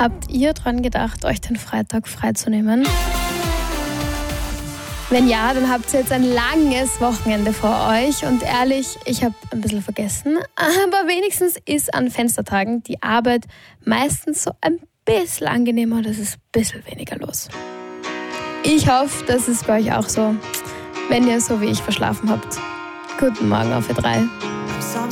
Habt ihr dran gedacht, euch den Freitag freizunehmen? Wenn ja, dann habt ihr jetzt ein langes Wochenende vor euch. Und ehrlich, ich habe ein bisschen vergessen. Aber wenigstens ist an Fenstertagen die Arbeit meistens so ein bisschen angenehmer und es ist ein bisschen weniger los. Ich hoffe, das ist bei euch auch so, wenn ihr so wie ich verschlafen habt. Guten Morgen auf Ö3.